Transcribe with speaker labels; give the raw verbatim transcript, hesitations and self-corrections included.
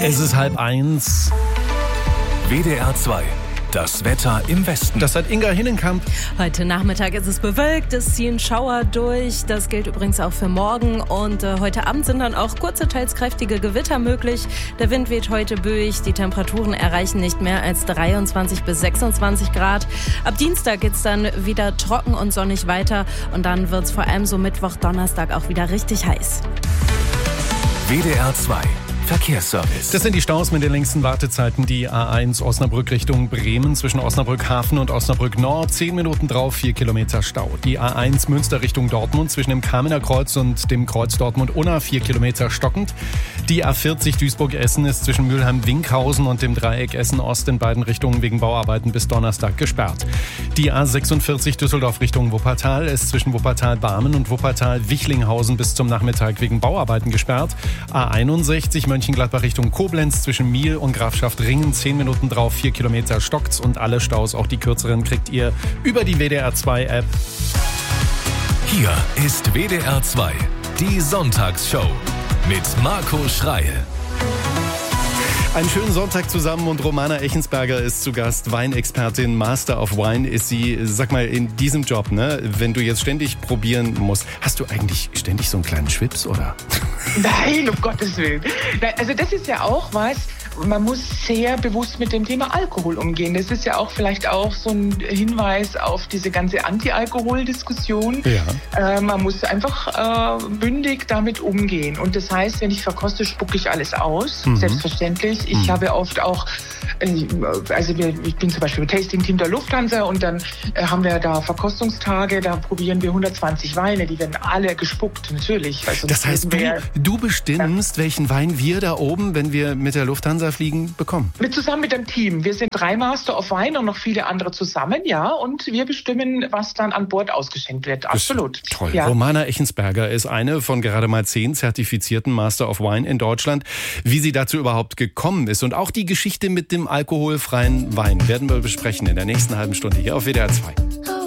Speaker 1: Es ist halb eins.
Speaker 2: W D R zwei. Das Wetter im Westen.
Speaker 1: Das hat Inga Hinnenkamp.
Speaker 3: Heute Nachmittag ist es bewölkt, es ziehen Schauer durch. Das gilt übrigens auch für morgen. Und äh, heute Abend sind dann auch kurze, teils kräftige Gewitter möglich. Der Wind weht heute böig. Die Temperaturen erreichen nicht mehr als dreiundzwanzig bis sechsundzwanzig Grad. Ab Dienstag geht's dann wieder trocken und sonnig weiter. Und dann wird's vor allem so Mittwoch, Donnerstag auch wieder richtig heiß.
Speaker 2: W D R zwei. Verkehrsservice.
Speaker 1: Das sind die Staus mit den längsten Wartezeiten. Die A eins Osnabrück Richtung Bremen zwischen Osnabrück Hafen und Osnabrück Nord. Zehn Minuten drauf, vier Kilometer Stau. Die A eins Münster Richtung Dortmund zwischen dem Kamener Kreuz und dem Kreuz Dortmund-Unna. Vier Kilometer stockend. Die A vierzig Duisburg-Essen ist zwischen Mülheim-Winkhausen und dem Dreieck Essen-Ost in beiden Richtungen wegen Bauarbeiten bis Donnerstag gesperrt. Die A sechsundvierzig Düsseldorf Richtung Wuppertal ist zwischen Wuppertal-Barmen und Wuppertal-Wichlinghausen bis zum Nachmittag wegen Bauarbeiten gesperrt. A einundsechzig Mönchengladbach Richtung Koblenz zwischen Miel und Grafschaft Ringen. Zehn Minuten drauf, vier Kilometer stockt's und alle Staus, auch die kürzeren, kriegt ihr über die W D R zwei App.
Speaker 2: Hier ist W D R zwei, die Sonntagsshow mit Marco Schreil.
Speaker 1: Einen schönen Sonntag zusammen und Romana Echensberger ist zu Gast, Weinexpertin, Master of Wine ist sie. Sag mal, in diesem Job, ne, wenn du jetzt ständig probieren musst, hast du eigentlich ständig so einen kleinen Schwips, oder?
Speaker 4: Nein, um Gottes Willen. Nein, also das ist ja auch was, man muss sehr bewusst mit dem Thema Alkohol umgehen. Das ist ja auch vielleicht auch so ein Hinweis auf diese ganze Anti-Alkohol-Diskussion. Ja. Äh, man muss einfach äh, bündig damit umgehen. Und das heißt, wenn ich verkoste, spucke ich alles aus, mhm. selbstverständlich. Ich mhm. habe oft auch, äh, also wir, ich bin zum Beispiel im Tasting-Team der Lufthansa und dann äh, haben wir da Verkostungstage, da probieren wir hundertzwanzig Weine, die werden alle gespuckt, natürlich. Also
Speaker 1: das heißt, du, du bestimmst, ja. welchen Wein wir da oben, wenn wir mit der Lufthansa fliegen, bekommen?
Speaker 4: Mit zusammen mit dem Team. Wir sind drei Master of Wine und noch viele andere zusammen, ja. Und wir bestimmen, was dann an Bord ausgeschenkt wird. Absolut.
Speaker 1: Toll.
Speaker 4: Ja.
Speaker 1: Romana Echensberger ist eine von gerade mal zehn zertifizierten Master of Wine in Deutschland. Wie sie dazu überhaupt gekommen ist und auch die Geschichte mit dem alkoholfreien Wein werden wir besprechen in der nächsten halben Stunde hier auf W D R zwei.